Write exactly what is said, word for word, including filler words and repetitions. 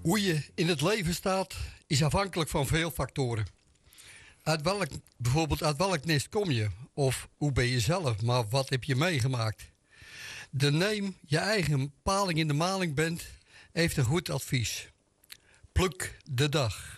Hoe je in het leven staat is afhankelijk van veel factoren. Uit welk, bijvoorbeeld uit welk nest kom je? Of hoe ben je zelf? Maar wat heb je meegemaakt? De neem je eigen paling in de maling bent, heeft een goed advies. Pluk de dag.